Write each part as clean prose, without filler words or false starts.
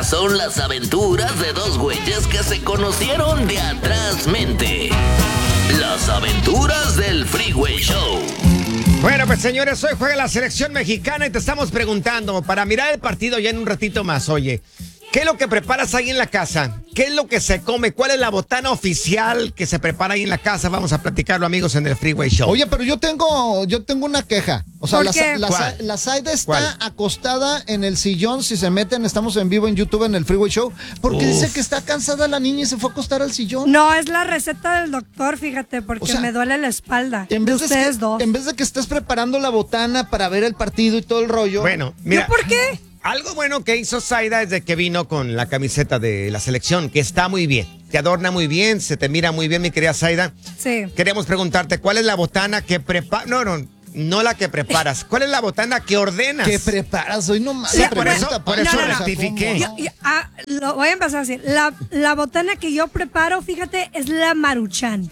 Estas son las aventuras de dos güeyes que se conocieron de atrás mente. Las aventuras del Freeway Show. Bueno, pues señores, hoy juega la selección mexicana y te estamos preguntando, para mirar el partido ya en un ratito más, oye, ¿qué es lo que preparas ahí en la casa? ¿Qué es lo que se come? ¿Cuál es la botana oficial que se prepara ahí en la casa? Vamos a platicarlo, amigos, en el Freeway Show. Oye, pero yo tengo una queja. O sea, ¿Cuál? la Zaida está ¿Cuál? acostada en el sillón. Si se meten, estamos en vivo en YouTube en el Freeway Show. Porque dice que está cansada la niña y se fue a acostar al sillón. No, es la receta del doctor, fíjate, porque O sea, me duele la espalda. En vez, ustedes dos. en vez de que estés preparando la botana para ver el partido y todo el rollo. Bueno, mira. ¿Yo por qué? Algo bueno que hizo Zaida desde que vino con la camiseta de la selección, que está muy bien. Te adorna muy bien, se te mira muy bien, mi querida Zaida. Sí. Queremos preguntarte, ¿cuál es la botana que preparas? No la que preparas. ¿Cuál es la botana que ordenas? ¿Qué preparas? Hoy nomás. Sí, la por pregunta, eso- por Pancho, eso o sea, rectifiqué. ¿cómo? Lo voy a empezar así. La botana que yo preparo, fíjate, es la Maruchan.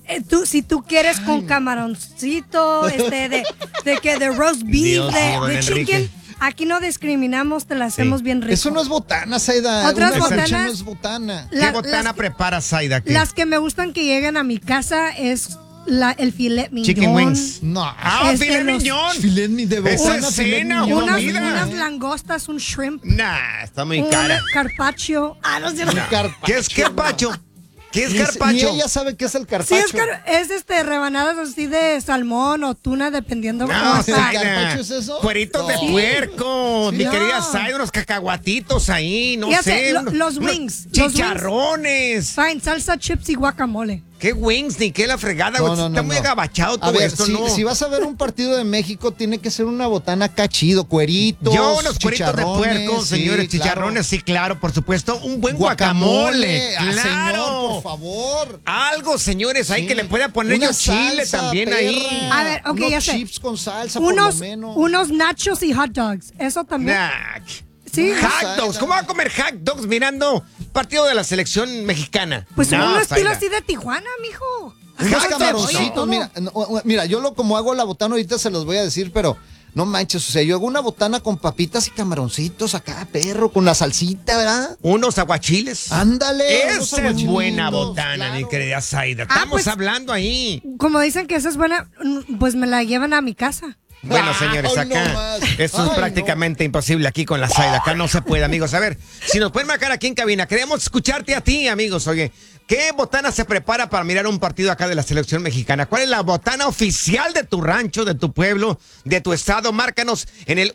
Si tú quieres con camaroncito, de roast beef, Dios mío, don de Enrique. chicken. Aquí no discriminamos, te la hacemos bien rico. Eso no es botana, Zaida. Otras Una botanas- Maruchan no es botana. ¿Qué botana preparas, Zaida? ¿Qué? Las que me gustan que lleguen a mi casa es el filet mignon. Chicken wings. No. ¡Ah, filet los- mignon! Filet de Esa botana, es filet cena, mignon. comida. Unas langostas, un shrimp, Nah, está muy un cara. carpaccio. No sé. ¿Qué es carpacho? ¿Qué es Ni carpacho? ella sabe qué es el Sí, carpacho. es rebanadas así de salmón o tuna, dependiendo cómo No, está. Zaida. ¿Carpacho es eso? Cueritos de No. puerco, Sí. mi No. querida Zaida, unos cacahuatitos ahí, no Ya sé. sé, unos- los unos wings, los Chicharrones. Fine, salsa, chips y guacamole. ¿Qué wings? Ni qué la fregada, güey. Está muy agabachado A todo ver, esto, ¿no? si vas a ver un partido de México, tiene que ser una botana cachido, cueritos, Yo, unos cueritos de chicharrones, puerco, sí, señores, claro. chicharrones, sí, claro, por supuesto. Un buen guacamole, Ah, claro. señor, por favor. Algo, señores, ahí Sí. que le pueda poner Una yo chile salsa, también perra. ahí. A ver, ok, unos ya sé. chips con salsa, por lo Unos, menos. unos nachos y hot dogs. Eso también. Nah. Sí. Hot dogs, ¿cómo va a comer hot dogs mirando partido de la selección mexicana? Pues No, un estilo Zaida. así de Tijuana, mijo. Unos Hot dogs, camaroncitos, oye, mira, yo como hago la botana ahorita se los voy a decir, pero no manches, o sea, yo hago una botana con papitas y camaroncitos acá, perro, con la salsita, ¿verdad? Unos aguachiles. Ándale. unos Esa es buena aguachilitos, botana, claro. mi querida Zaida. Estamos pues- hablando ahí. Como dicen que esa es buena, pues me la llevan a mi casa. Bueno, señores, Ay, no acá más. esto es Ay, prácticamente imposible aquí con la Zaida. Acá no se puede, amigos. A ver, si nos pueden marcar aquí en cabina. Queremos escucharte a ti, amigos. Oye, ¿qué botana se prepara para mirar un partido acá de la selección mexicana? ¿Cuál es la botana oficial de tu rancho, de tu pueblo, de tu estado? Márcanos en el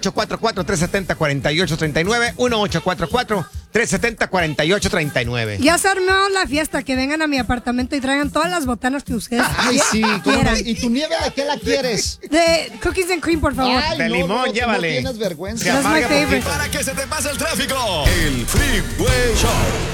1-844-370-4839, 1-844-370-4839. Ya se armó la fiesta, que vengan a mi apartamento y traigan todas las botanas que ustedes Ay, sí, ¿cómo quieran. no? ¿Y tu nieve de qué la quieres? De cookies and cream, por favor. Ay, De no, limón, no, tú llévale. No tienes vergüenza. Se That's my amarga favorite. poquito. Para que se te pase el tráfico. El Freeway Show.